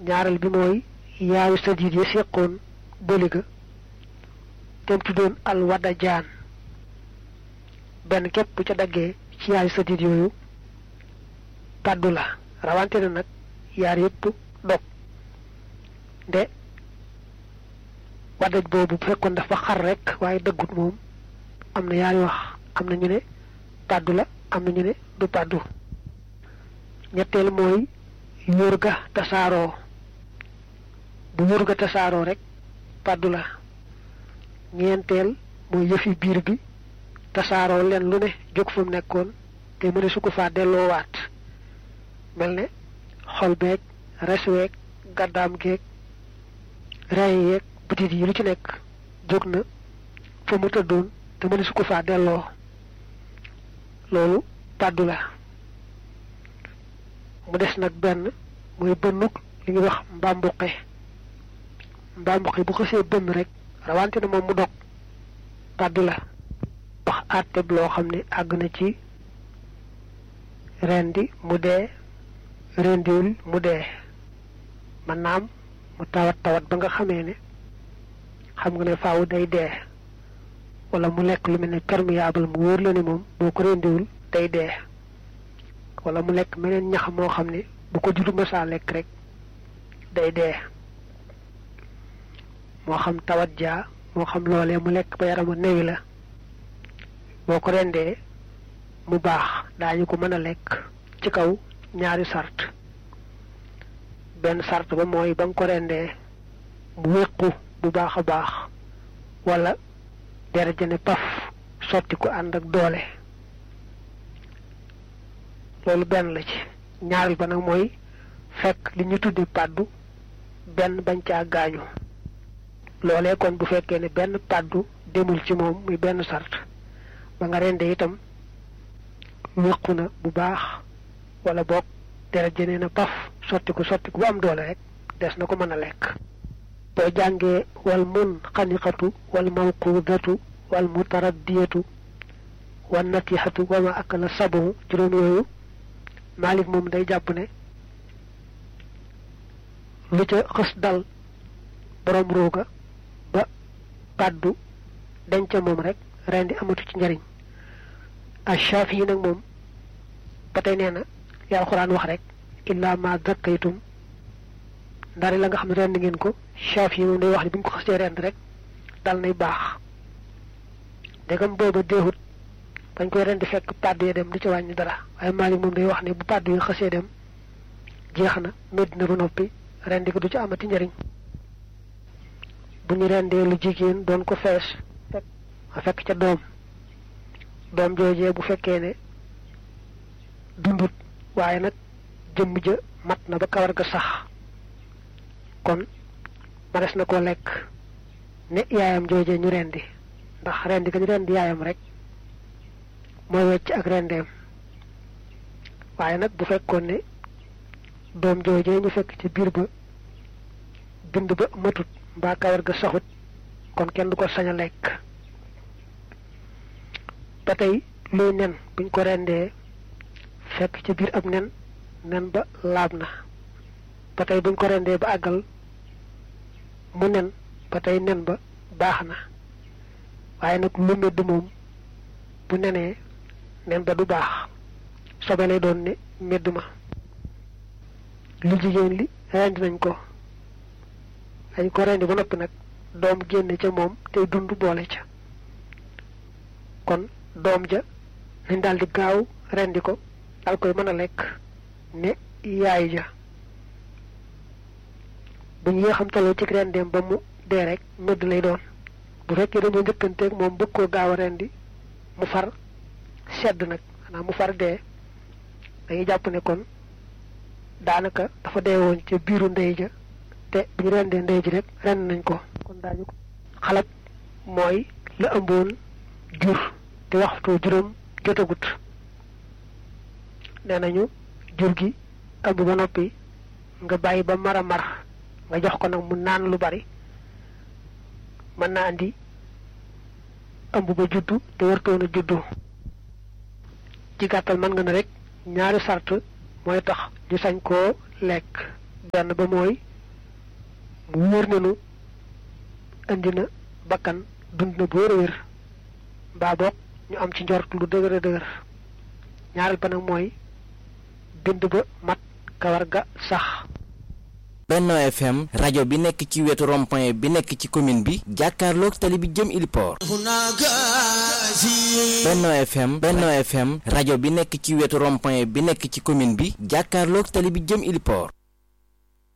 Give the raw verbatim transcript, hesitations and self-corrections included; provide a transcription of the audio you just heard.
ñaaral bi mooy yaayu sadid ya seqoon bëliga tem tuddoon al wada jaan benn képp bu ca daggee ci yaayu sadid yooyu paddu la rawante na nag yaar yépp dog nde wadaj boobu bu fekkoon dafa xar rek waaye dëggut moom am na yaari wax am na ñu ne paddu la am na ñu ne du paddu ñetteel mooy yurga tasaaroo bu yurga tasaaroo rek paddu la ñeenteel mooy yëfi biir bi tasaaroo leen lu ne jóg fu mu nekkoon te mëne su ko faa delloowaat mel ne xol beeg res weeg gàddaam geeg rey yeeg butit yi lu ci nekk jóg na fa mu tëddoon te mëne su ko faa delloo loolu paddu la mu des nag benn mooy bënnuk li ñuy wax mbambuqe mbambuqe bu xësee bënn rek rawante na moom mu dog paddu la wax àtteb loo xam ne àgg na ci rendi mu dee rendiwul mu dee man naam mu tawat tawat ba nga xamee ne xam nga ne faaw day dee wala mu lekk lu mel ne perméable mu wóor la ne moom boo ko rendiwul day dee wala mu lekk meneen ñax moo xam ne bu ko juru mësaa lekk rek day dee moo xam tawat jaa moo xam loolee mu lekk ba yaramu newi la boo ko rendee mu baax daañu ko mën a lekk ci kaw ñaari sart benn sart ba mooy ba nga ko rendee mu wéqu bu baax a baax wala deret ja ne paf sotti ko ànd ak doole loolu benn la ci ñaareel ba nag mooy fekk li ñu tuddi paddu benn bañ caa gaañu loolee kon bu fekkee ne benn paddu demul ci moom muy benn sart ba nga rende itam wéqu na bu baax wala boog deret ja ne na paf sotti ko sotti ko bu am doole rek des na ko mën a lekk boo jàngee wal mun xaniqatu wal mawqudatu wal mutaraddiyatu wal natihatu wa ma akala sabu juróom yooyu Maalik moom day jàpp ne lu ca xës dal borom rooga ba paddu denca moom rek rendi amatu ci njariñ Ash-Shafi'i yi nag moom ba tey nee na li Alxuraan wax rek illa ma zakkaytum ndari la nga xam ne rend ngeen ko Shafi'i yi moom day wax ne bu ñu ko xasee rend rek dal nay baax ndegam booba deexut bañ koy rendi fekk paddu ya dem du ca wàññi dara waaye Maalik moom day wax ne bu paddu yi xasee dem jeex na médd na ba noppi rendi ko du ca amati njariñ bu ñu rendee lu jigéen doon ko fees fekk a fekk ca doom doom joojee bu fekkee ne dundut waaye nag jëmm ja mat na ba kawar ga sax kon manes na ko lekk ne yaayam joojee ñu rendi ndax rendi ga ñu rendi yaayam rek mooy wecc ak rendeem waaye nag bu fekkoon ne doom joojee ñu fekk ci biir ba bind ba matut mbaa kawar ga saxut kon kenn du ko sañ a lekk ba tey luy nen buñ ko rendee fekk ci biir ab nen nen ba laab na ba tey buñ ko rendee ba àggal mu nen ba tey nen ba baax na waaye nag lu medd moom bu nenee nen ba du baax sobe lay doon ne medd ma lu jigéen li rendi nañ ko dañ ko rendi ba noppi nag doom génne ca moom tey dund boole ca kon doom ja nañ daal di gaaw rendi ko dal koy mën a lekk ne yaay ja bu ñu yéexamtaloo ci rendeem ba mu dee rek medd lay doon bu fekkee dañoo njëkkanteeg moom bëgg koo gaaw a rendi mu far sedd nag xanaa mu far dee dañuy jàpp ne kon daanaka dafa dee woon ca biiru ndey ja te bu ñu rendee ndey ji rek rend nañ ko kon daañu ko xalab mooy la ëmboon jur te waxtu juróom jotagut nee nañu jur gi ëmb ba noppi nga bàyyi ba mar a mar nga jox ko nag mu naan lu bari mën naa andi ëmb ba juddu te wartoon a juddu ci gàttal mën nga ne rek ñaari sart mooy tax ñu sañ koo lekk benn ba mooy mu wóor nanu andi na bakkan dund na bu wér a wér mbaa boog ñu am ci njort lu dëgër a dëgër ñaareel ba nag mooy bind ba mat kawar ga sax. Benno F M rajo bi nekk ci wetu rond-point bi nekk ci commune bi jàkkaarloog tali bi jëm Iliport. Benno F M Benno F M rajo bi nekk ci wetu rond-point bi nekk ci commune bi jàkkaarloog tali bi jëm Iliport.